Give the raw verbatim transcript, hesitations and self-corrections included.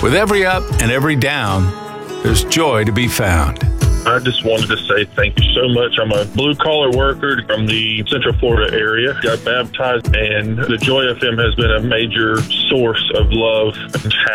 With every up and every down, there's joy to be found. I just wanted to say thank you so much. I'm a blue-collar worker from the Central Florida area. Got baptized, and the Joy F M has been a major source of love and